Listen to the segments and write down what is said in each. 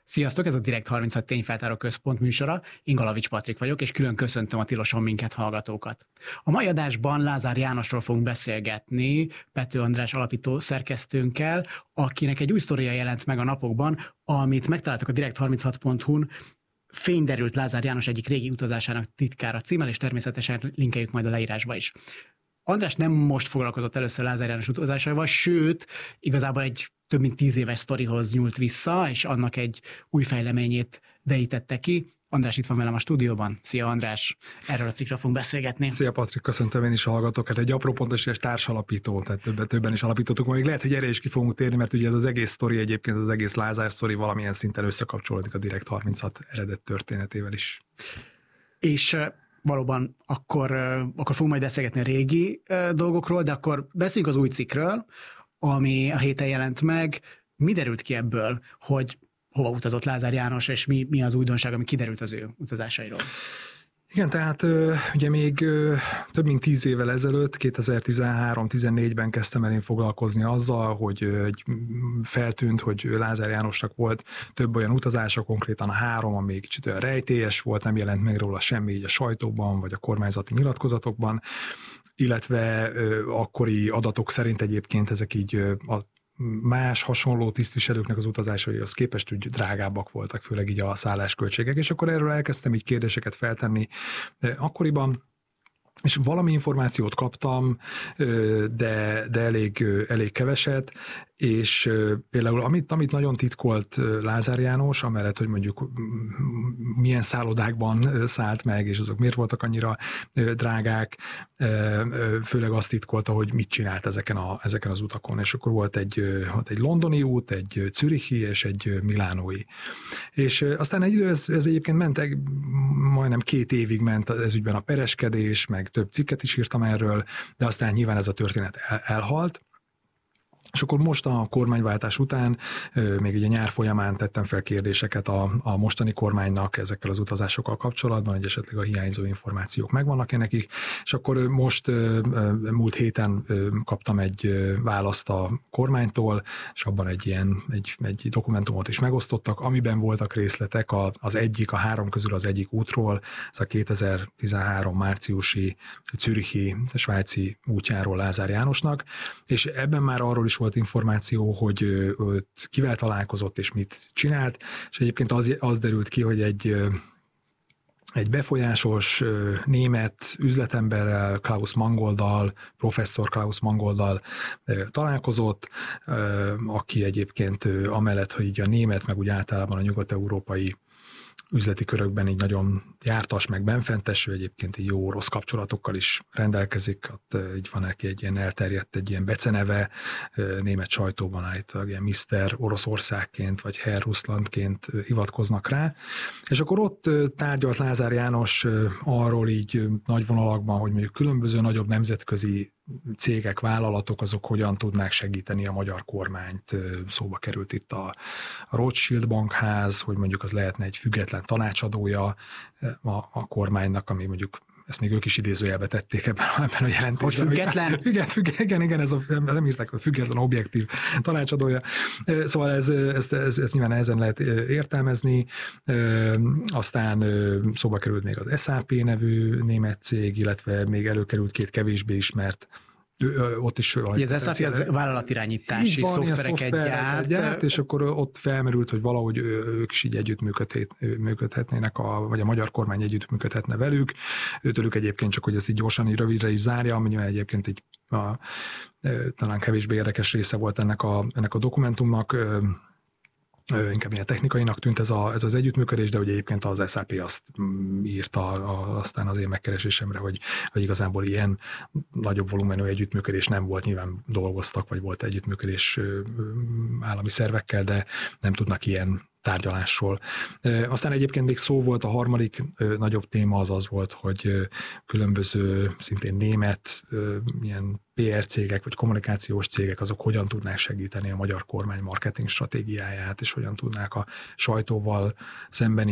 Sziasztok, ez a Direkt 36 Tényfeltáró Központ műsora, én Galavics Patrik vagyok, és külön köszöntöm a tiloson minket hallgatókat. A mai adásban Lázár Jánosról fogunk beszélgetni Pető András alapító szerkesztőnkkel, akinek egy új sztoria jelent meg a napokban, amit megtaláltak a direkt36.hu-n, Fényderült Lázár János egyik régi utazásának titkára címmel, és természetesen linkeljük majd a leírásba is. András nem most foglalkozott először Lázár János utazásaival, sőt, igazából egy több mint 10 éves sztorihoz nyúlt vissza, és annak egy új fejleményét derítette ki. András itt van velem a stúdióban. Szia András, erről a cikkről fogunk beszélgetni. Szia Patrik, köszöntöm én is a hallgatókat. Hát egy apró pontosítás társalapító, tehát többen is alapítottuk. Még lehet, hogy erre is ki fogunk térni, mert ugye ez az egész sztori egyébként, az egész Lázár sztori valamilyen szinten összekapcsolódik a Direkt 36 eredet történetével is. És valóban akkor fogunk majd beszélgetni a régi dolgokról, de akkor beszéljünk az új cikkről, ami a héten jelent meg. Mi derült ki ebből, hogy hova utazott Lázár János, és mi az újdonság, ami kiderült az ő utazásairól? Igen, tehát ugye még több mint 10 évvel ezelőtt, 2013-14-ben kezdtem el én foglalkozni azzal, hogy feltűnt, hogy Lázár Jánosnak volt több olyan utazása, konkrétan 3, ami még kicsit olyan rejtélyes volt, nem jelent meg róla semmi így a sajtóban, vagy a kormányzati nyilatkozatokban, illetve akkori adatok szerint egyébként ezek így a más hasonló tisztviselőknek az utazásaihoz képest úgy drágábbak voltak, főleg így a szállásköltségek, és akkor erről elkezdtem így kérdéseket feltenni akkoriban, és valami információt kaptam, de elég keveset, és például amit nagyon titkolt Lázár János, amellett, hogy mondjuk milyen szállodákban szállt meg, és azok miért voltak annyira drágák, főleg azt titkolta, hogy mit csinált ezeken az utakon. És akkor volt egy londoni út, egy zürichi és egy milánói. És aztán egy idő ez egyébként ment, majdnem 2 évig ment ez ügyben a pereskedés, meg több cikket is írtam erről, de aztán nyilván ez a történet elhalt. És akkor most a kormányváltás után, még ugye nyár folyamán tettem fel kérdéseket a mostani kormánynak ezekkel az utazásokkal kapcsolatban, hogy esetleg a hiányzó információk megvannak-e nekik, és akkor most múlt héten kaptam egy választ a kormánytól, és abban egy dokumentumot is megosztottak, amiben voltak részletek a 3 közül az egyik útról, ez a 2013 márciusi zürichi svájci útjáról Lázár Jánosnak, és ebben már arról is volt információ, hogy őt kivel találkozott és mit csinált, és egyébként az derült ki, hogy egy befolyásos német üzletemberrel, Klaus Mangolddal, professzor Klaus Mangolddal találkozott, aki egyébként amellett, hogy így a német, meg úgy általában a nyugat-európai üzleti körökben így nagyon jártas, meg benfentes, ő egyébként így jó orosz kapcsolatokkal is rendelkezik, ott így van neki egy ilyen elterjedt, egy ilyen beceneve, német sajtóban állítólag ilyen Mr. Oroszországként, vagy Herr Russlandként hivatkoznak rá, és akkor ott tárgyalt Lázár János arról így nagy vonalakban, hogy mondjuk különböző nagyobb nemzetközi cégek, vállalatok, azok hogyan tudnák segíteni a magyar kormányt. Szóba került itt a Rothschild bankház, hogy mondjuk az lehetne egy független tanácsadója a kormánynak, ami mondjuk ezt még ők is idézőjelbe tették ebben a jelentésben. Hogy független? Igen, nem írták, hogy független, objektív tanácsadója. Szóval ez nyilván ezen lehet értelmezni. Aztán szóba került még az SAP nevű német cég, illetve még előkerült 2 kevésbé ismert ott is az SAP az vállalatirányítási szoftvereket gyárt, és akkor ott felmerült, hogy valahogy ők is így együttműködhetnének, vagy a magyar kormány együttműködhetne velük. Őtőlük egyébként csak, hogy ezt így gyorsan, így rövidre is zárja, ami egyébként így talán kevésbé érdekes része volt ennek a dokumentumnak. Inkább ilyen technikainak tűnt ez az együttműködés, de ugye egyébként az SAP azt írta aztán az én megkeresésemre, hogy igazából ilyen nagyobb volumenű együttműködés nem volt, nyilván dolgoztak, vagy volt együttműködés állami szervekkel, de nem tudnak ilyen tárgyalásról. Aztán egyébként még szó volt, a harmadik nagyobb téma az volt, hogy különböző szintén német ilyen PR cégek vagy kommunikációs cégek azok hogyan tudnák segíteni a magyar kormány marketing stratégiáját, és hogyan tudnák a sajtóval szembeni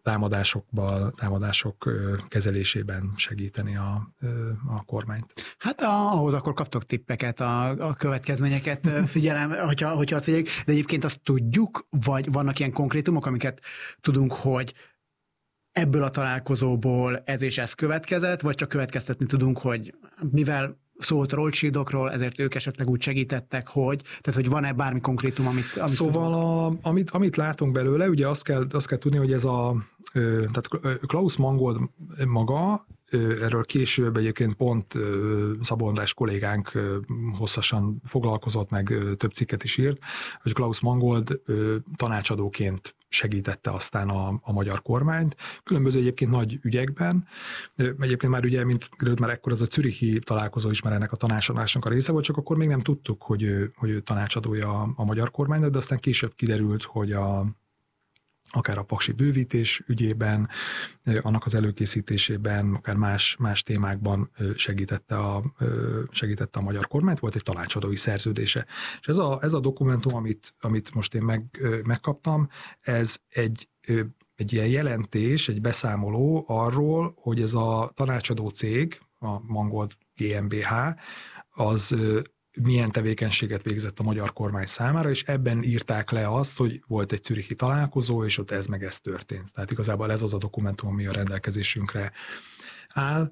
támadások kezelésében segíteni a kormányt. Hát ahhoz akkor kaptok tippeket, a következményeket figyelem, hogyha azt figyeljük, de egyébként azt tudjuk, vagy vannak ilyen konkrétumok, amiket tudunk, hogy ebből a találkozóból ez és ez következett, vagy csak következtetni tudunk, hogy mivel szólt a Rothschildokról, ezért ők esetleg úgy segítettek, tehát hogy van-e bármi konkrétum, amit szóval amit látunk belőle, ugye azt kell tudni, hogy ez tehát Klaus Mangold maga, erről később egyébként pont Szabó András kollégánk hosszasan foglalkozott, meg több cikket is írt, hogy Klaus Mangold tanácsadóként segítette aztán a magyar kormányt. Különböző egyébként nagy ügyekben. Egyébként már ugye, mint már ekkor az a zürichi találkozó is már ennek a tanácsadásnak a része volt, csak akkor még nem tudtuk, hogy ő tanácsadója a magyar kormánynak, de aztán később kiderült, hogy akár a paksi bővítés ügyében, annak az előkészítésében, akár más témákban segítette a magyar kormányt, volt egy tanácsadói szerződése. És ez a dokumentum, amit most én megkaptam, ez egy ilyen jelentés, egy beszámoló arról, hogy ez a tanácsadó cég, a Mangold GmbH, az milyen tevékenységet végzett a magyar kormány számára, és ebben írták le azt, hogy volt egy zürichi találkozó, és ott ez történt. Tehát igazából ez az a dokumentum, ami a rendelkezésünkre áll.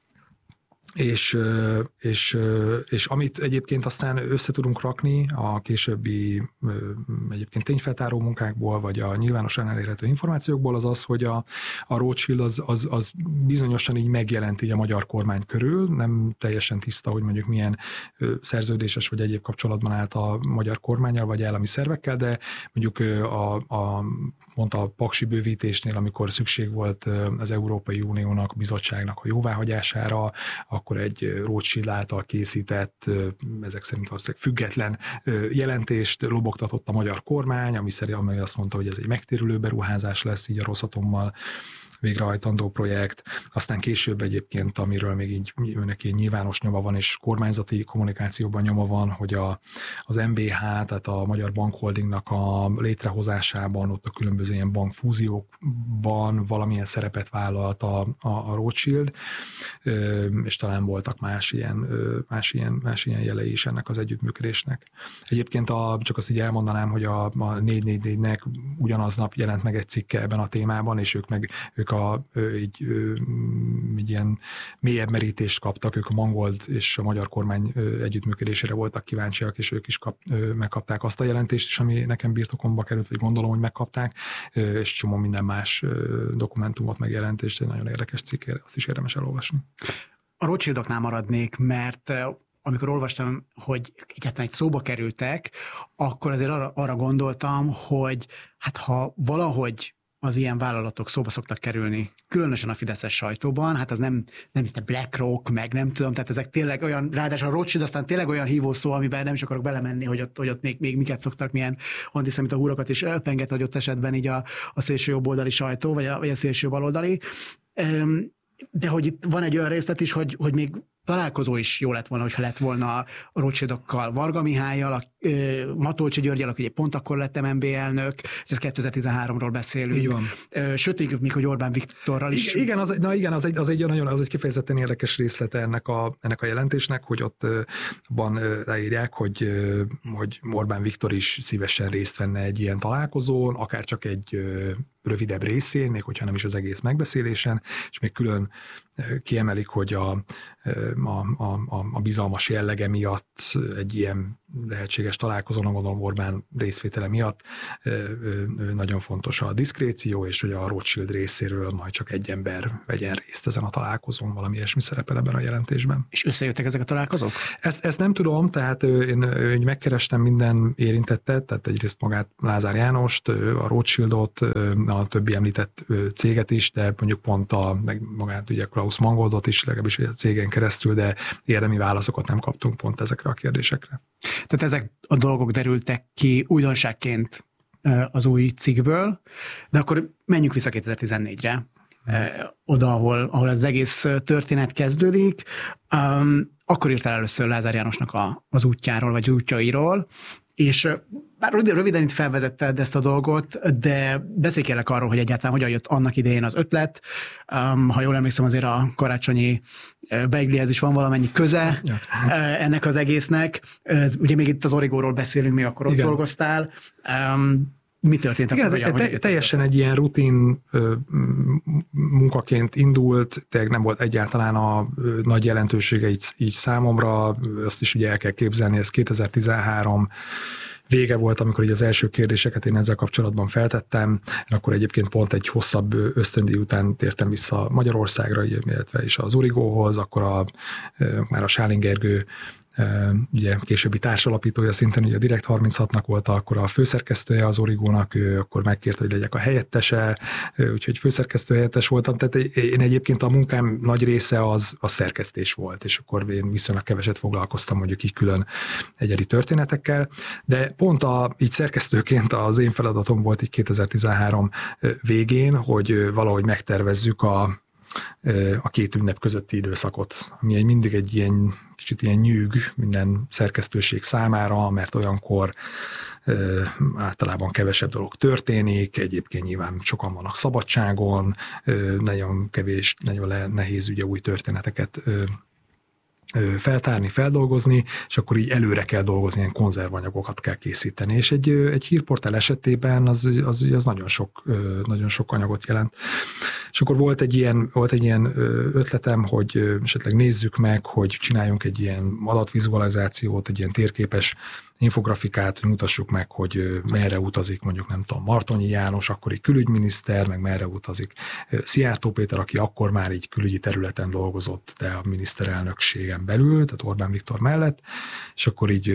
És amit egyébként aztán össze tudunk rakni a későbbi egyébként tényfeltáró munkákból, vagy a nyilvánosan elérhető információkból, az, hogy a Rothschild az bizonyosan így megjelent így a magyar kormány körül, nem teljesen tiszta, hogy mondjuk milyen szerződéses vagy egyéb kapcsolatban állt a magyar kormánnyal, vagy állami szervekkel, de mondjuk mondta a paksi bővítésnél, amikor szükség volt az Európai Uniónak, a bizottságnak a jóváhagyására, akkor egy Rothschild által készített, ezek szerint valószínűleg független jelentést lobogtatott a magyar kormány, ami azt mondta, hogy ez egy megtérülő beruházás lesz így a Rosatommal végrehajtandó projekt. Aztán később egyébként, amiről még így neki nyilvános nyoma van, és kormányzati kommunikációban nyoma van, hogy az MBH, tehát a Magyar Bankholdingnak a létrehozásában, ott a különböző ilyen bankfúziókban valamilyen szerepet vállalt a Rothschild, és talán voltak más ilyen jelei is ennek az együttműködésnek. Egyébként csak azt így elmondanám, hogy a 444-nek ugyanaznap jelent meg egy cikke ebben a témában, és ők egy ilyen mélyebb merítést kaptak, ők a Mangold és a magyar kormány együttműködésére voltak kíváncsiak, és ők is megkapták azt a jelentést is, ami nekem birtokomba került, vagy gondolom, hogy megkapták, és csomó minden más dokumentumot, megjelentést, egy nagyon érdekes cikk, azt is érdemes elolvasni. A Rothschildoknál maradnék, mert amikor olvastam, hogy egyáltalán egy szóba kerültek, akkor azért arra gondoltam, hogy hát ha valahogy az ilyen vállalatok szóba szoktak kerülni, különösen a fideszes sajtóban, hát az nem itt a BlackRock, meg nem tudom, tehát ezek tényleg olyan, ráadásul a Rothschild aztán tényleg olyan hívószó, amiben nem is akarok belemenni, hogy ott még miket szoktak, milyen antiszemita húrokat is elpenget adott esetben így a szélső jobboldali sajtó, vagy a szélső baloldali. De hogy itt van egy olyan részlet is, hogy még találkozó is jó lett volna, hogyha lett volna a Rothschildokkal, Varga Mihállyal, Matolcsi Györgyel, aki pont akkor lett MNB elnök, és ez 2013-ról beszélünk. Így van. Sőt, még hogy Orbán Viktorral is. Igen, az egy kifejezetten érdekes részlete ennek a jelentésnek, hogy ott leírják, hogy Orbán Viktor is szívesen részt venne egy ilyen találkozón, akár csak egy rövidebb részén, még hogyha nem is az egész megbeszélésen, és még külön kiemelik, hogy a bizalmas jellege miatt egy ilyen lehetséges találkozón, gondolom Orbán részvétele miatt nagyon fontos a diszkréció, és hogy a Rothschild részéről majd csak egy ember vegyen részt ezen a találkozón, valami ilyesmi szerepel ebben a jelentésben. És összejöttek ezek a találkozók? Ezt nem tudom, tehát én megkerestem minden érintettet, tehát egyrészt magát Lázár Jánost, a Rothschildot, a többi említett céget is, de mondjuk pont meg magát ugye Klaus Mangoldot is, legalábbis a cégen keresztül, de érdemi válaszokat nem kaptunk pont ezekre a kérdésekre. Tehát ezek a dolgok derültek ki újdonságként az új cikkből, de akkor menjünk vissza 2014-re, oda, ahol az egész történet kezdődik. Akkor írtál először Lázár Jánosnak az útjáról, vagy útjairól, És bár röviden itt felvezetted ezt a dolgot, de beszélj kérlek arról, hogy egyáltalán hogyan jött annak idején az ötlet. Ha jól emlékszem, azért a karácsonyi beiglihez is van valamennyi köze ennek az egésznek. Ugye még itt az Origóról beszélünk, még akkor ott dolgoztál. Mi történt? Igen, teljesen egy ilyen rutin munkaként indult, tényleg nem volt egyáltalán a nagy jelentősége így számomra, azt is ugye el kell képzelni, ez 2013 vége volt, amikor így az első kérdéseket én ezzel kapcsolatban feltettem, akkor egyébként pont egy hosszabb ösztöndíj után tértem vissza Magyarországra, illetve is az Origóhoz, akkor már a Sáling Gergő, ugye későbbi társalapítója szintén, ugye a Direkt 36-nak volt akkor a főszerkesztője az Origónak, ő akkor megkérte, hogy legyek a helyettese, úgyhogy főszerkesztő helyettes voltam, tehát én egyébként a munkám nagy része az a szerkesztés volt, és akkor én viszonylag keveset foglalkoztam mondjuk így külön egyedi történetekkel, de pont így szerkesztőként az én feladatom volt így 2013 végén, hogy valahogy megtervezzük a két ünnep közötti időszakot, ami mindig egy ilyen kicsit ilyen nyűg minden szerkesztőség számára, mert olyankor általában kevesebb dolog történik, egyébként nyilván sokan vannak szabadságon, nagyon kevés, nagyon nehéz ugye új történeteket feltárni, feldolgozni, és akkor így előre kell dolgozni, ilyen konzervanyagokat kell készíteni, és egy hírportál esetében az nagyon sok anyagot jelent. És akkor volt egy ilyen ötletem, hogy esetleg nézzük meg, hogy csináljunk egy ilyen adatvizualizációt, egy ilyen térképes infografikát, hogy mutassuk meg, hogy merre utazik mondjuk nem tudom, Martonyi János, akkori külügyminiszter, meg merre utazik Szijjártó Péter, aki akkor már így külügyi területen dolgozott, de a miniszterelnökségen belül, tehát Orbán Viktor mellett, és akkor így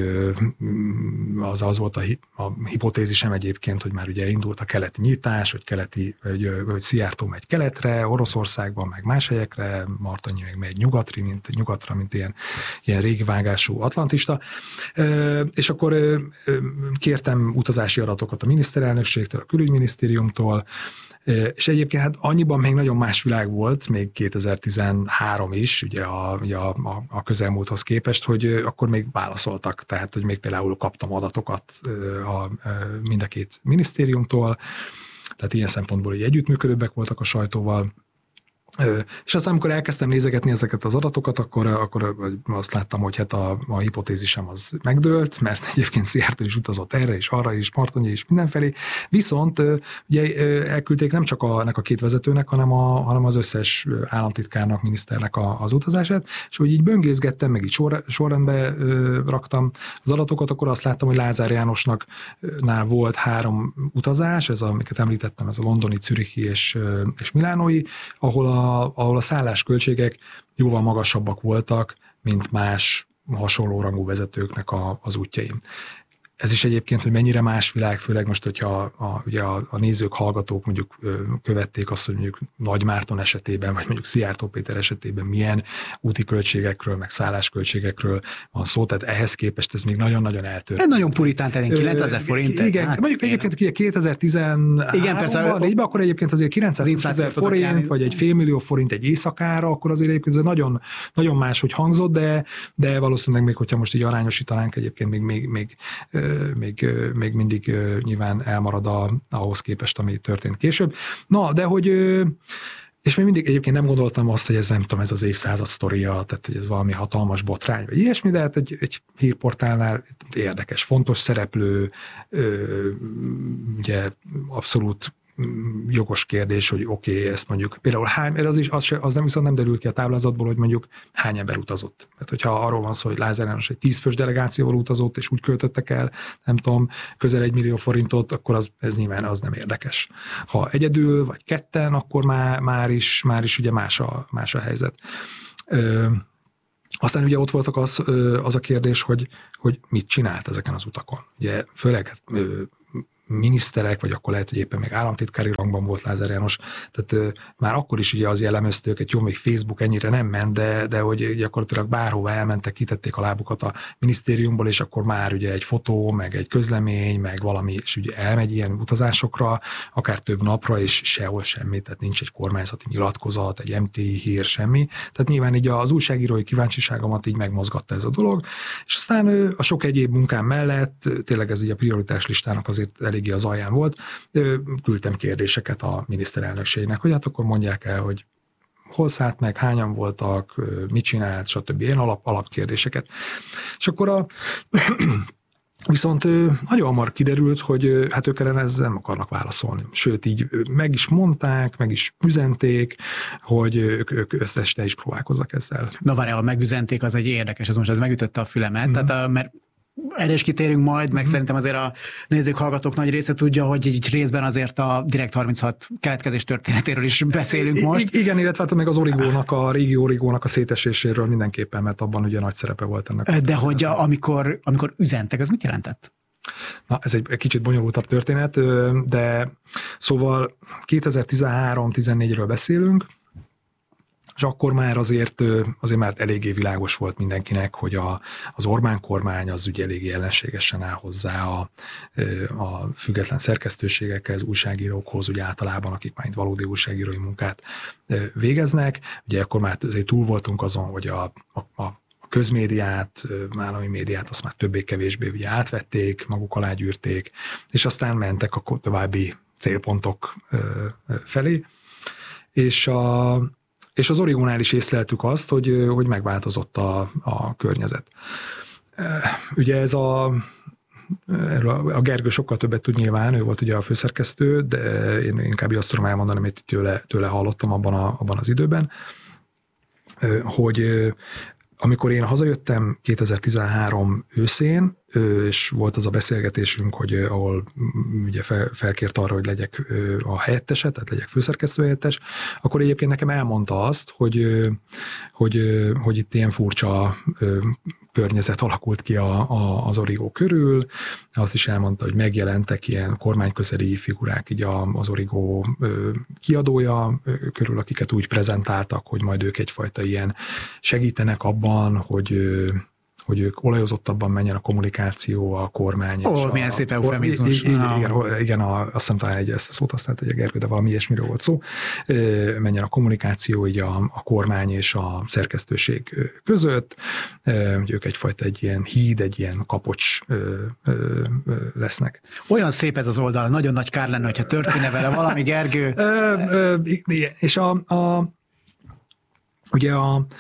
az volt a hipotézisem egyébként, hogy már ugye indult a keleti nyitás, hogy Szijjártó megy keletre, Oroszországban, meg más helyekre, Martonyi meg megy nyugatra, mint ilyen régvágású atlantista, és akkor kértem utazási adatokat a miniszterelnökségtől, a külügyminisztériumtól, és egyébként hát annyiban még nagyon más világ volt, még 2013 is, ugye a közelmúlthoz képest, hogy akkor még válaszoltak, tehát hogy még például kaptam adatokat mind a két minisztériumtól, tehát ilyen szempontból így együttműködőbbek voltak a sajtóval. És aztán, amikor elkezdtem nézegetni ezeket az adatokat, akkor azt láttam, hogy hát a hipotézisem az megdőlt, mert egyébként Szijjártó is utazott erre, és arra is, Martonyi is mindenfelé. Viszont ugye elküldték nem csak a két vezetőnek, hanem az összes államtitkárnak, miniszternek az utazását, és hogy így böngészgettem, meg így sorrendbe raktam az adatokat, akkor azt láttam, hogy Lázár Jánosnál volt 3 utazás, amiket említettem, ez a londoni, zürichi és milánói, ahol a szállásköltségek jóval magasabbak voltak, mint más hasonló rangú vezetőknek az útjaim. Ez is egyébként, hogy mennyire más világ, főleg most, hogyha ugye a nézők, hallgatók mondjuk követték azt, hogy mondjuk Nagy Márton esetében, vagy mondjuk Szijjártó Péter esetében milyen úti költségekről, meg szállásköltségekről van szó, tehát ehhez képest ez még nagyon-nagyon eltört. Ez nagyon puritán terén, 9000 forint. Igen, hát mondjuk egyébként ugye 2013-ban, akkor egyébként azért 900 000 forint, vagy egy $500 000 egy éjszakára, akkor azért egyébként ez nagyon, nagyon más, hogy hangzott, de valószínűleg még, hogyha most így arányosítanánk, egyébként még mindig nyilván elmarad ahhoz képest, ami történt később. Na, de hogy... És még mindig egyébként nem gondoltam azt, hogy ez nem tudom, ez az évszázad sztoria, tehát hogy ez valami hatalmas botrány, vagy ilyesmi, de hát egy hírportálnál érdekes, fontos szereplő, ugye abszolút jogos kérdés, hogy oké, ezt mondjuk például az nem viszont nem derül ki a táblázatból, hogy mondjuk hány ember utazott. Mert hogyha arról van szó, hogy Lázár János egy 10 fős delegációval utazott, és úgy költöttek el, nem tudom, közel 1 millió forintot, akkor ez nyilván az nem érdekes. Ha egyedül, vagy ketten, akkor már is ugye más a helyzet. Aztán ugye ott voltak az a kérdés, hogy mit csinált ezeken az utakon. Ugye főleg miniszterek, vagy akkor lehet, hogy éppen még államtitkári rangban volt Lázár János, tehát már akkor is ugye az jellemezte őket, jó, még Facebook ennyire nem ment, de hogy gyakorlatilag bárhova elmentek, kitették a lábukat a minisztériumból, és akkor már ugye egy fotó, meg egy közlemény, meg valami, és ugye elmegy ilyen utazásokra, akár több napra, és sehol semmi, tehát nincs egy kormányzati nyilatkozat, egy MTI hír, semmi. Tehát nyilván így az újságírói kíváncsiságomat így megmozgatta ez a dolog, és aztán a sok egyéb munkám mellett, tényleg ez így a prioritás listának azért eléggé az alján volt, küldtem kérdéseket a miniszterelnökségnek, hogy hát akkor mondják el, hogy hol szállt meg, hányan voltak, mit csinált, stb. Ilyen alapkérdéseket. És akkor viszont nagyon hamar kiderült, hogy hát ők ellen ezzel nem akarnak válaszolni. Sőt, így meg is mondták, meg is üzenték, hogy ők összeste is próbálkozzak ezzel. Na várjál, megüzenték, az egy érdekes, ez megütötte a fülemet, tehát mert erre is kitérünk majd, meg szerintem azért a nézők, hallgatók nagy része tudja, hogy egy részben azért a Direkt 36 keletkezés történetéről is beszélünk most. Igen, illetve hát még az Origónak, a régi Origónak a széteséséről mindenképpen, mert abban ugye nagy szerepe volt ennek. De hogy amikor üzentek, ez mit jelentett? Na, ez egy kicsit bonyolultabb történet, de szóval 2013-14-ről beszélünk, és akkor már azért már eléggé világos volt mindenkinek, hogy az Orbán kormány az ugye eléggé ellenségesen áll hozzá a független szerkesztőségekhez, újságírókhoz, ugye általában, akik már itt valódi újságírói munkát végeznek. Ugye akkor már azért túl voltunk azon, hogy a közmédiát, állami médiát azt már többé-kevésbé ugye átvették, maguk alá gyűrték, és aztán mentek a további célpontok felé. És az Origónál is észleltük azt, hogy megváltozott a környezet. Ugye ez a Gergő sokkal többet tud nyilván, ő volt ugye a főszerkesztő, de én inkább azt tudom elmondani, amit tőle hallottam abban az időben, hogy amikor én hazajöttem 2013 őszén, és volt az a beszélgetésünk, hogy ahol ugye felkért arra, hogy legyek a helyettese, tehát legyek főszerkesztő helyettes, akkor egyébként nekem elmondta azt, hogy itt ilyen furcsa környezet alakult ki az Origó körül. Azt is elmondta, hogy megjelentek ilyen kormányközeli figurák így az Origó kiadója körül, akiket úgy prezentáltak, hogy majd ők egyfajta ilyen segítenek abban, hogy ők olajozottabban menjen a kommunikáció, a kormány. Milyen szép eufemizmus. Igen, azt hiszem talán ezt a szót használt, hogy a Gergő, de valami ilyesmiről volt szó. Menjen a kommunikáció így a kormány és a szerkesztőség között, hogy ők egyfajta egy ilyen híd, egy ilyen kapocs lesznek. Olyan szép ez az oldal, nagyon nagy kár lenne, hogyha történne vele valami, Gergő. És ugye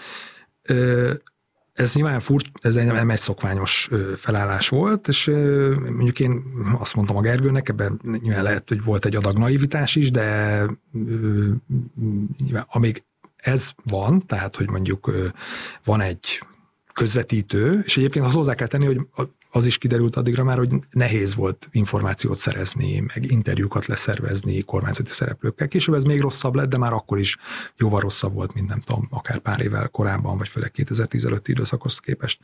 ez nyilván ez nem egy szokványos felállás volt, és mondjuk én azt mondtam a Gergőnek, ebben nyilván lehet, hogy volt egy adag naivitás is, de nyilván, amíg ez van, tehát, hogy mondjuk van egy közvetítő, és egyébként azt hozzá kell tenni, hogy az is kiderült addigra már, hogy nehéz volt információt szerezni, meg interjúkat leszervezni kormányzati szereplőkkel. Később ez még rosszabb lett, de már akkor is jóval rosszabb volt, mint nem tudom, akár pár évvel korábban, vagy főleg 2010 előtti időszakhoz képest.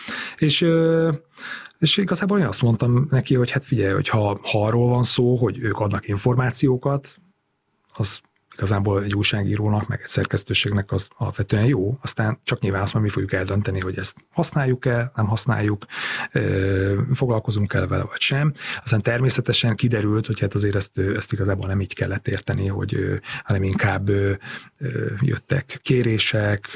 És igazából én azt mondtam neki, hogy hát figyelj, hogy ha arról van szó, hogy ők adnak információkat, az igazából egy újságírónak, meg egy szerkesztőségnek az alapvetően jó, aztán csak nyilván azt már mi fogjuk eldönteni, hogy ezt használjuk-e, nem használjuk, foglalkozunk-e vele, vagy sem. Aztán természetesen kiderült, hogy hát azért ezt igazából nem így kellett érteni, hanem inkább jöttek kérések,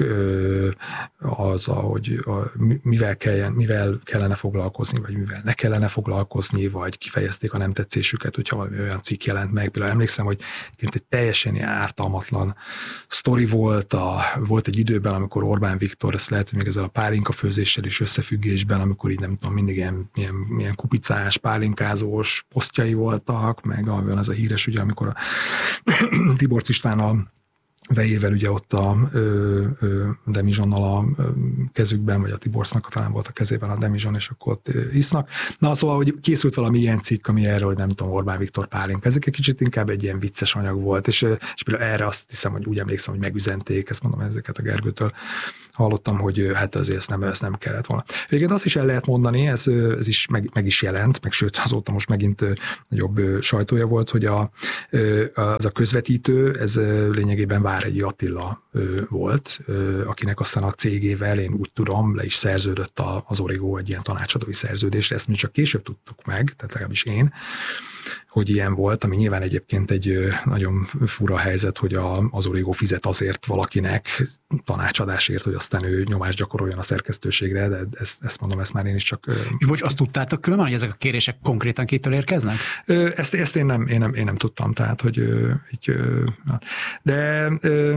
hogy mivel kellene foglalkozni, vagy mivel ne kellene foglalkozni, vagy kifejezték a nem tetszésüket, hogyha valami olyan cikk jelent meg. Például emlékszem, hogy egy teljesen ártalmatlan sztori volt egy időben, amikor Orbán Viktor, ezt lehet, hogy még ezzel a pálinka főzéssel is összefüggésben, amikor így nem tudom, mindig ilyen kupicás, pálinkázós posztjai voltak, meg olyan ez a híres, ugye, amikor a Tiborcs Istvánnal vejével ugye ott a demizsonnal a kezükben, vagy a Tiborcnak talán volt a kezében a demizson, és akkor ott isznak. Na, szóval, hogy készült valami ilyen cikk, ami erről, hogy nem tudom, Orbán Viktor pálinka. Ezek egy kicsit inkább egy ilyen vicces anyag volt, és például erre azt hiszem, hogy úgy emlékszem, hogy megüzenték, ezt mondom ezeket a Gergőtől hallottam, hogy hát azért ezt nem kellett volna. Egyébként azt is el lehet mondani, ez is meg is jelent, meg sőt azóta most megint nagyobb sajtója volt, hogy az a közvetítő, ez lényegében Várhegyi Attila volt, akinek aztán a cégével, én úgy tudom, le is szerződött az Origo egy ilyen tanácsadói szerződésre, ezt mi csak később tudtuk meg, tehát legalábbis én, hogy ilyen volt, ami nyilván egyébként egy nagyon fura helyzet, hogy az Origo fizet azért valakinek tanácsadásért, hogy aztán ő nyomást gyakoroljon a szerkesztőségre, de ezt mondom, ezt már én is csak... És bocs, azt tudtátok különben, hogy ezek a kérések konkrétan kitől érkeznek? Ezt én nem tudtam, tehát, hogy így... De...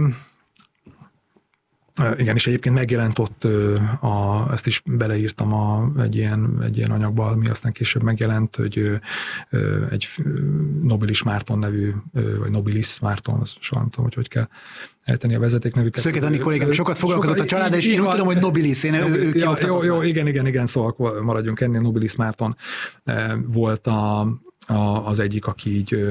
Igen, és egyébként megjelent ott, ezt is beleírtam egy ilyen anyagba, ami aztán később megjelent, hogy egy Nobilis Márton nevű, vagy Nobilis Márton, soha nem tudom, hogy kell eltenni a vezetéknevüket. Szöket Anni kollégám sokat foglalkozott a család, és én úgy tudom, hogy Nobilis. Jó, igen, szóval maradjunk ennél. Nobilis Márton volt az egyik, aki így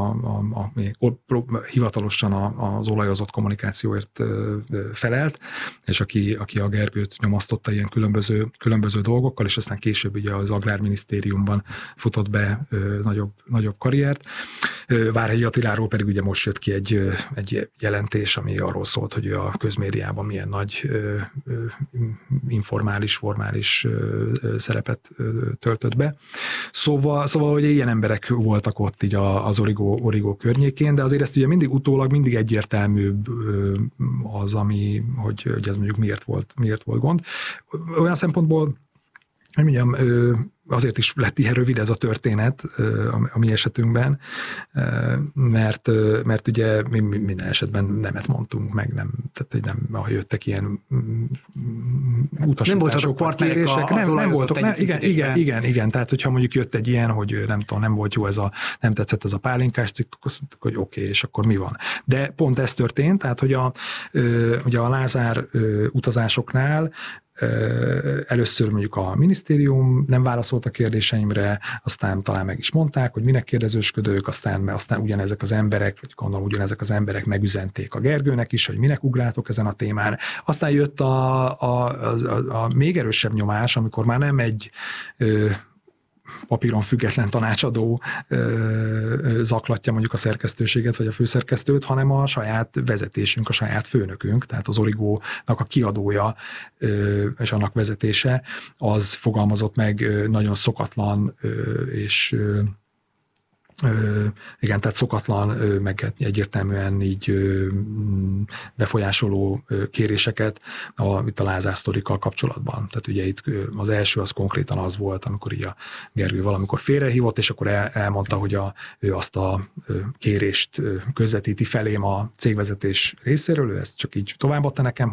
hivatalosan az olajozott kommunikációért felelt, és aki a Gergőt nyomasztotta ilyen különböző dolgokkal, és aztán később ugye az Agrárminisztériumban futott be nagyobb karriert. Várhelyi Attiláról pedig ugye most jött ki egy jelentés, ami arról szólt, hogy a közmédiában milyen nagy informális, formális szerepet töltött be. Szóval, hogy ilyen emberek voltak ott így az Origo környékén, de azért ezt ugye mindig egyértelműbb az, hogy ez mondjuk miért volt gond. Olyan szempontból, hogy mondjam, azért is lett ilyen rövid ez a történet a mi esetünkben, mert ugye mi minden esetben nemet mondtunk meg, tehát hogy nem, ha jöttek ilyen utasítások, partnerek, nem voltak, igen, tehát hogyha mondjuk jött egy ilyen, hogy nem volt jó nem tetszett ez a pálinkás cikk, akkor mondtuk, hogy oké, és akkor mi van. De pont ez történt, tehát hogy ugye a Lázár utazásoknál először mondjuk a minisztérium nem válaszolt a kérdéseimre, aztán talán meg is mondták, hogy minek kérdezősködők, aztán ugyanezek az emberek, vagy gondolom ugyanezek az emberek megüzenték a Gergőnek is, hogy minek ugráltok ezen a témán. Aztán jött a még erősebb nyomás, amikor már nem egy papíron független tanácsadó zaklatja mondjuk a szerkesztőséget, vagy a főszerkesztőt, hanem a saját vezetésünk, a saját főnökünk, tehát az Origónak a kiadója és annak vezetése, az fogalmazott meg nagyon szokatlan és igen, tehát szokatlan, meg egyértelműen így befolyásoló kéréseket itt a Lázár sztorikkal kapcsolatban. Tehát ugye itt az első az konkrétan az volt, amikor így a Gergő valamikor félrehívott, és akkor elmondta, hogy ő azt a kérést közvetíti felém a cégvezetés részéről, ő ezt csak így továbbadta nekem,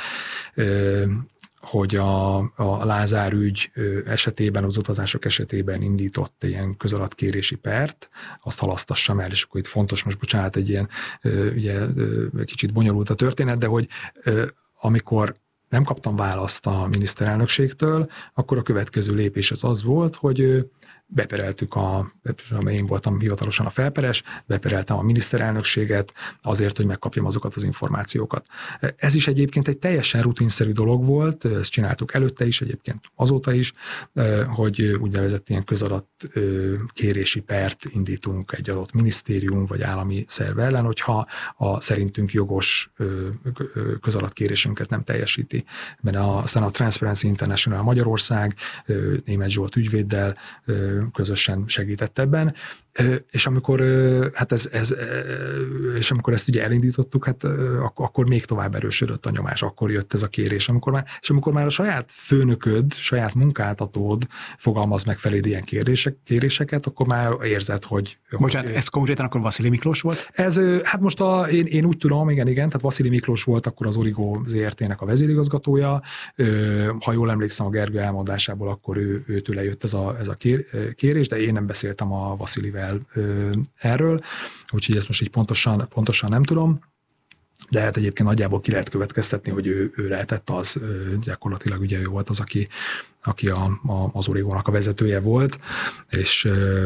hogy a Lázár ügy esetében, az utazások esetében indított ilyen közalattkérési pert, azt halasztassam el, és akkor itt fontos, most bocsánat, egy ilyen ugye kicsit bonyolult a történet, de hogy amikor nem kaptam választ a miniszterelnökségtől, akkor a következő lépés az volt, hogy bepereltük én voltam hivatalosan a felperes, bepereltem a miniszterelnökséget azért, hogy megkapjam azokat az információkat. Ez is egyébként egy teljesen rutinszerű dolog volt, ezt csináltuk előtte is, egyébként azóta is, hogy úgynevezett ilyen közadat kérési pert indítunk egy adott minisztérium vagy állami szerv ellen, hogyha a szerintünk jogos közalatkérésünket nem teljesíti. Aztán a Transparency International Magyarország Németh Zsolt ügyvéddel közösen segített ebben, és amikor amikor ezt ugye elindítottuk, hát akkor még tovább erősödött a nyomás, akkor jött ez a kérés, amikor már a saját főnököd, saját munkáltatód fogalmaz meg feléd ilyen kéréseket, akkor már érzed, hogy... Bocsánat, ez konkrétan akkor Vasili Miklós volt? Ez, hát most én úgy tudom, igen, tehát Vasili Miklós volt akkor az Origo ZRT-nek a vezérigazgatója, ha jól emlékszem a Gergő elmondásából, akkor őtőle jött ez a kérés, de én nem beszéltem a Vasilivel erről, úgyhogy ezt most így pontosan nem tudom. de hát egyébként nagyjából ki lehet következtetni, hogy ő lehetett az, gyakorlatilag ugye ő volt az, aki az Origónak a vezetője volt, és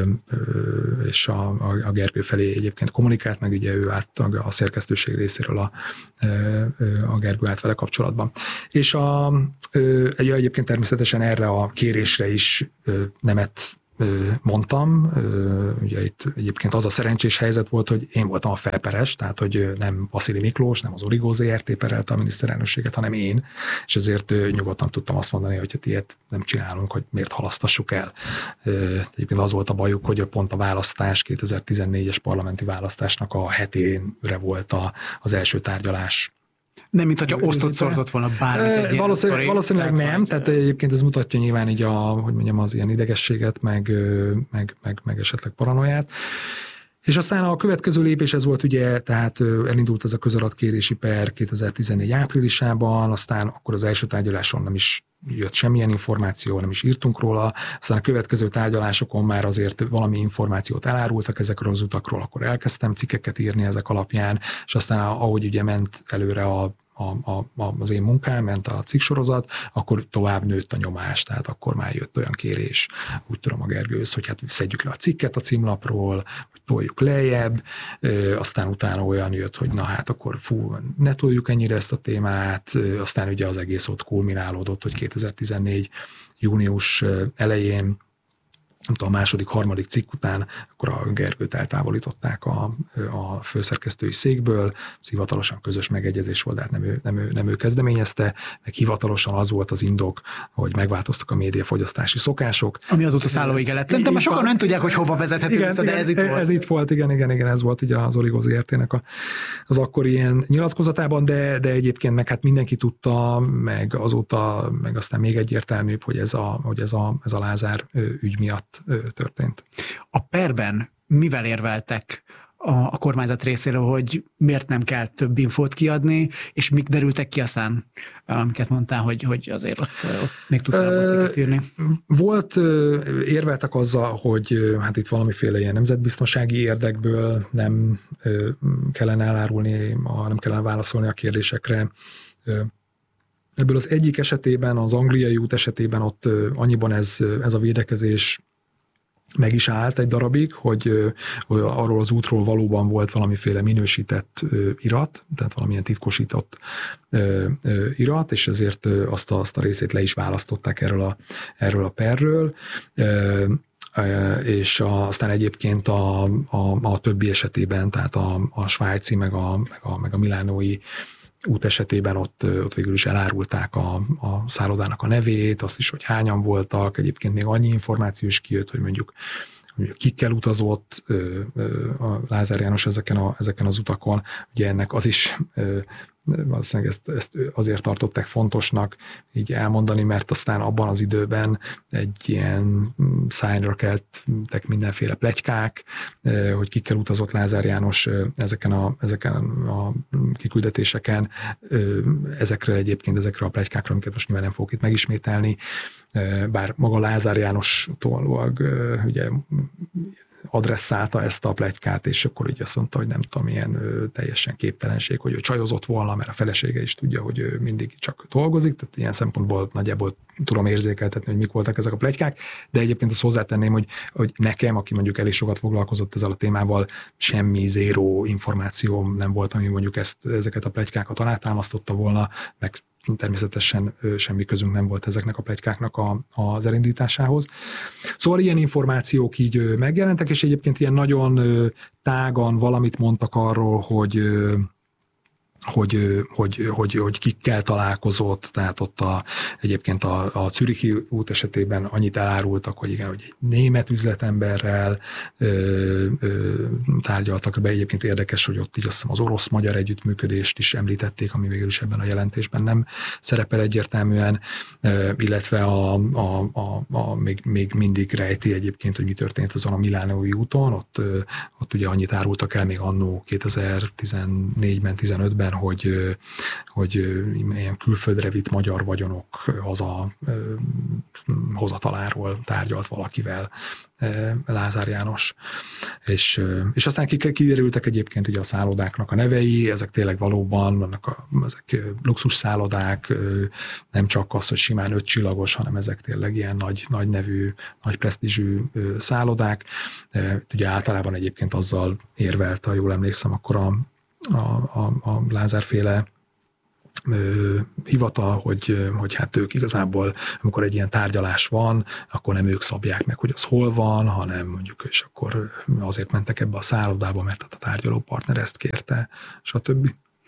a Gergő felé egyébként kommunikált, meg ugye ő állt a szerkesztőség részéről a Gergő állt vele kapcsolatban. És egyébként természetesen erre a kérésre is nemet mondtam, ugye itt egyébként az a szerencsés helyzet volt, hogy én voltam a felperes, tehát hogy nem Vasili Miklós, nem az Origó ZRT perelte a miniszterelnökséget, hanem én, és ezért nyugodtan tudtam azt mondani, hogy hát ilyet nem csinálunk, hogy miért halasztassuk el. Egyébként az volt a bajuk, hogy pont a választás, 2014-es parlamenti választásnak a heténre volt az első tárgyalás. Nem, mint hogyha osztott szorzott volna bármit. Valószínűleg nem, tehát egyébként ez mutatja nyilván így az ilyen idegességet, meg esetleg paranoiát. És aztán a következő lépés ez volt ugye, tehát elindult ez a közaladatkérési per 2014 áprilisában, aztán akkor az első tárgyaláson nem is jött semmilyen információ, nem is írtunk róla, aztán a következő tárgyalásokon már azért valami információt elárultak ezekről az utakról, akkor elkezdtem cikkeket írni ezek alapján, és aztán ahogy ugye ment előre az én munkám, ment a cikksorozat, akkor tovább nőtt a nyomás, tehát akkor már jött olyan kérés, úgy tudom a Gergőhöz, hogy hát szedjük le a cikket a címlapról, hogy toljuk lejjebb, aztán utána olyan jött, hogy na hát akkor ne toljuk ennyire ezt a témát, aztán ugye az egész ott kulminálódott, hogy 2014 június elején, nem tudom, a második, harmadik cikk után, akkor a Gergőt eltávolították a főszerkesztői székből, ez hivatalosan közös megegyezés volt, de hát nem ő kezdeményezte, meg hivatalosan az volt az indok, hogy megváltoztak a médiafogyasztási szokások. Ami azóta szállóig lett. De most sokan nem tudják, hogy hova vezethető vissza, de ez itt volt. Ez itt volt, igen, ez volt ugye az Origó ZRT-nek az akkori ilyen nyilatkozatában, de egyébként meg hát mindenki tudta, meg azóta, meg aztán még egyértelműbb, hogy ez a Lázár ügy miatt történt. A perben mivel érveltek a kormányzat részéről, hogy miért nem kell több infót kiadni, és mik derültek ki aztán, amiket mondtál, hogy azért ott még tudtál cikket írni? Érveltek azzal, hogy hát itt valamiféle ilyen nemzetbiztonsági érdekből nem kellene elárulni, nem kellene válaszolni a kérdésekre. Ebből az egyik esetében, az angliai út esetében ott annyiban ez a védekezés meg is állt egy darabig, hogy arról az útról valóban volt valamiféle minősített irat, tehát valamilyen titkosított irat, és ezért azt a részét le is választották erről a perről. És aztán egyébként a többi esetében, tehát a svájci, meg a milánói út esetében ott végül is elárulták a szállodának a nevét, azt is, hogy hányan voltak, egyébként még annyi információ is kijött, hogy mondjuk kikkel utazott a Lázár János ezeken az utakon, ugye ennek az is valószínűleg ezt azért tartották fontosnak így elmondani, mert aztán abban az időben egy ilyen szájra keltek mindenféle pletykák, hogy kikkel utazott Lázár János ezeken a kiküldetéseken, ezekre a pletykákra, amiket most nyilván nem fogok itt megismételni, bár maga Lázár Jánostól ugye adresszálta ezt a pletykát, és akkor így azt mondta, hogy nem tudom, ilyen teljesen képtelenség, hogy ő csajozott volna, mert a felesége is tudja, hogy ő mindig csak dolgozik, tehát ilyen szempontból nagyjából tudom érzékeltetni, hogy mik voltak ezek a pletykák, de egyébként azt hozzátenném, hogy nekem, aki mondjuk elég sokat foglalkozott ezzel a témával, semmi zéró információ nem volt, ami mondjuk ezeket a pletykákat alátámasztotta volna, meg természetesen semmi közünk nem volt ezeknek a pletykáknak az elindításához. Szóval ilyen információk így megjelentek, és egyébként ilyen nagyon tágan valamit mondtak arról, hogy kikkel találkozott, tehát ott egyébként a Zürichi út esetében annyit elárultak, hogy igen, hogy egy német üzletemberrel tárgyaltak be. Egyébként érdekes, hogy ott így azt hiszem az orosz-magyar együttműködést is említették, ami végül is ebben a jelentésben nem szerepel egyértelműen, illetve még mindig rejti egyébként, hogy mi történt azon a milánói úton, ott ugye annyit árultak el még annó 2014-ben, 15-ben, hogy ilyen külföldre vitt magyar vagyonok hozataláról tárgyalt valakivel Lázár János. És aztán kiderültek egyébként ugye a szállodáknak a nevei, ezek tényleg valóban vannak ezek luxus szállodák, nem csak az, hogy simán 5 csillagos, hanem ezek tényleg ilyen nagy nevű, nagy presztízsű szállodák. Ugye általában egyébként azzal érvelt, ha jól emlékszem, akkor a Lázár-féle hivatal, hogy hát ők igazából, amikor egy ilyen tárgyalás van, akkor nem ők szabják meg, hogy az hol van, hanem mondjuk, és akkor azért mentek ebbe a szállodába, mert a tárgyaló partner ezt kérte, stb.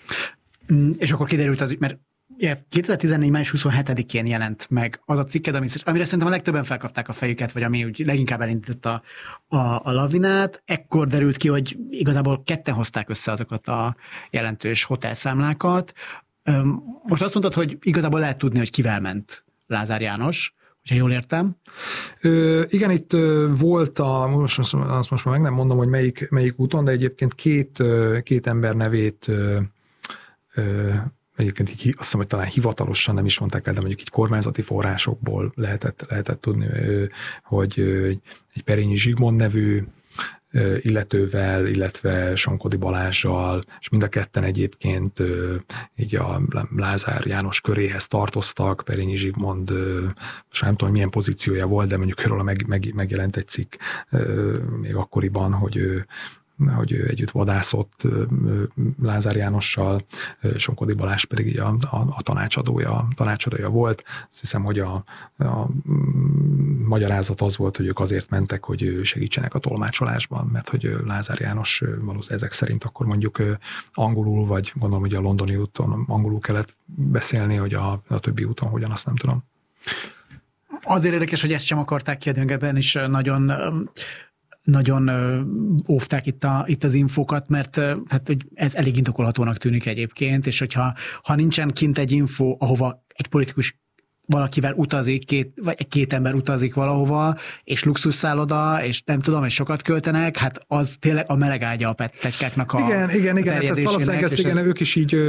És akkor kiderült, mert 2014. május 27-én jelent meg az a cikked, amire szerintem a legtöbben felkapták a fejüket, vagy ami úgy leginkább elindította a lavinát. Ekkor derült ki, hogy igazából ketten hozták össze azokat a jelentős hotelszámlákat. Most azt mondtad, hogy igazából lehet tudni, hogy kivel ment Lázár János, hogyha jól értem. Igen, itt volt most már meg nem mondom, hogy melyik úton, de egyébként két ember nevét egyébként azt hiszem, hogy talán hivatalosan nem is mondták el, de mondjuk így kormányzati forrásokból lehetett tudni, hogy egy Perényi Zsigmond nevű illetővel, illetve Sonkodi Balázssal, és mind a ketten egyébként így a Lázár János köréhez tartoztak. Perényi Zsigmond, most nem tudom, milyen pozíciója volt, de mondjuk róla megjelent egy cikk még akkoriban, hogy ő együtt vadászott Lázár Jánossal, Sonkodi Balázs pedig így a tanácsadója volt. Azt hiszem, hogy a magyarázat az volt, hogy ők azért mentek, hogy segítsenek a tolmácsolásban, mert hogy Lázár János valószínűleg ezek szerint akkor mondjuk angolul, vagy gondolom, hogy a londoni úton angolul kellett beszélni, hogy a többi úton hogyan, azt nem tudom. Azért érdekes, hogy ezt sem akarták kiadni, ebben is nagyon óvták itt az infókat, mert hát, hogy ez elég indokolhatónak tűnik egyébként, és hogyha nincsen kint egy info, ahova egy politikus valakivel utazik, vagy két ember utazik valahova, és luxusszálloda, és nem tudom, és sokat költenek, hát az tényleg a melegágya a pletykáknak a Igen, hát ez valószínűleg ők is így,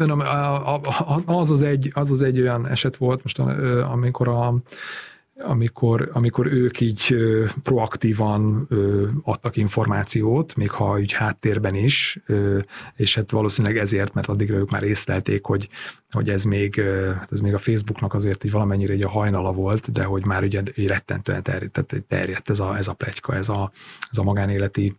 az az egy olyan eset volt most, amikor ők így proaktívan adtak információt, még ha úgy háttérben is, és hát valószínűleg ezért, mert addigra ők már észlelték, hogy ez még a Facebooknak azért így valamennyire egy a hajnala volt, de hogy már ugye rettentően terjedt ez a pletyka, ez a magánéleti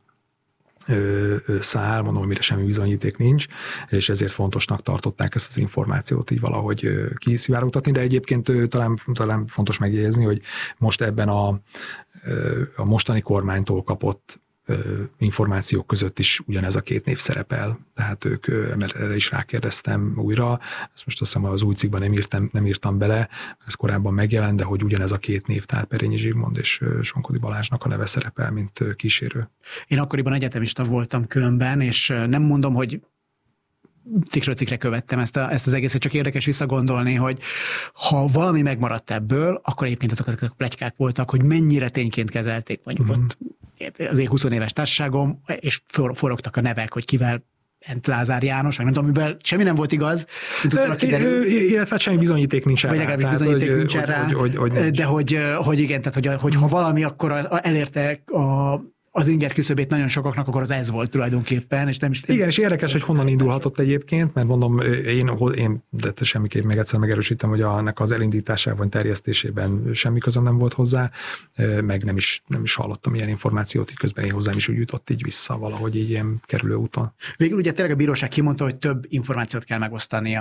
szál, mondom, amire semmi bizonyíték nincs, és ezért fontosnak tartották ezt az információt így valahogy kiszivárogtatni, de egyébként talán fontos megjegyezni, hogy most ebben a mostani kormánytól kapott információk között is ugyanez a két név szerepel, tehát ők, mert erre is rákérdeztem újra, ezt most azt hiszem az új cikkben nem írtam bele, ez korábban megjelent, de hogy ugyanez a két név, tehát Perényi Zsigmond és Sonkodi Balázsnak a neve szerepel, mint kísérő. Én akkoriban egyetemista voltam különben, és nem mondom, hogy cikkről cikkre követtem ezt az egészet, csak érdekes visszagondolni, hogy ha valami megmaradt ebből, akkor egyébként azok a pletykák voltak, hogy mennyire tényként kezelték mondjuk ott azért 20 éves társaságom, és forogtak a nevek, hogy kivel Lázár János, meg nem tudom, amiben semmi nem volt igaz. Illetve semmi bizonyíték nincs rá. Vagy legalábbis bizonyíték nincs rá, de hogy igen, tehát hogy ha valami akkor elérte az inger küszöbét nagyon sokaknak, akkor az ez volt tulajdonképpen. És nem is... Igen, és érdekes, hogy honnan indulhatott egyébként, mert mondom, én de semmiképp még egyszer megerősítem, hogy ennek az elindításában, terjesztésében semmi közöm nem volt hozzá, meg nem is hallottam ilyen információt, így közben én hozzám is úgy jutott így vissza valahogy így ilyen kerülő úton. Végül ugye tényleg a bíróság kimondta, hogy több információt kell megosztani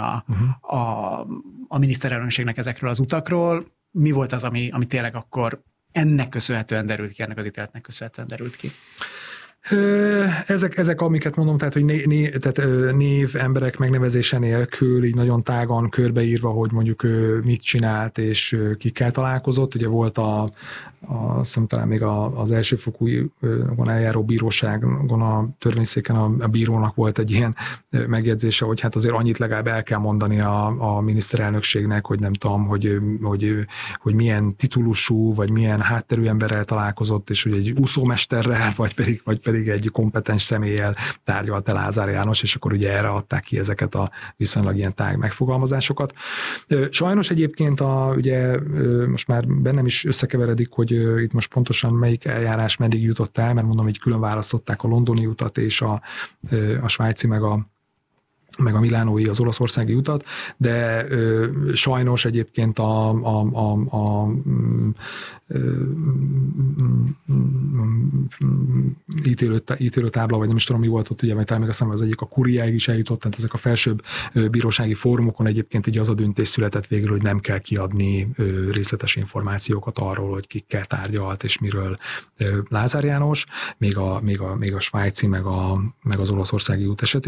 a miniszterelnökségnek ezekről az utakról. Mi volt az, ami tényleg akkor ennek köszönhetően derült ki, ennek az ítéletnek köszönhetően derült ki? Ezek, amiket mondom, tehát, hogy név emberek megnevezése nélkül, így nagyon tágan körbeírva, hogy mondjuk mit csinált és kikkel találkozott. Ugye volt azt hiszem talán még az elsőfokú eljáró bíróságon, a törvényszéken a bírónak volt egy ilyen megjegyzése, hogy hát azért annyit legalább el kell mondani a miniszterelnökségnek, hogy nem tudom, hogy milyen titulusú, vagy milyen hátterű emberrel találkozott, és hogy egy úszómesterrel, vagy pedig pedig egy kompetens személlyel tárgyalt el Lázár János, és akkor ugye erre adták ki ezeket a viszonylag ilyen tág megfogalmazásokat. Sajnos egyébként ugye most már bennem is összekeveredik, hogy itt most pontosan melyik eljárás meddig jutott el, mert mondom, hogy külön választották a londoni utat és a svájci meg a milánói, az olaszországi utat, de sajnos egyébként a ítélőtábla, vagy nem is tudom, mi volt ott, ugye, vagy még azt hiszem, az egyik a kuriáig is eljutott, tehát ezek a felsőbb bírósági fórumokon egyébként így az a döntés született végül, hogy nem kell kiadni részletes információkat arról, hogy kikkel tárgyalt, és miről Lázár János, még a svájci, meg az olaszországi út esetében.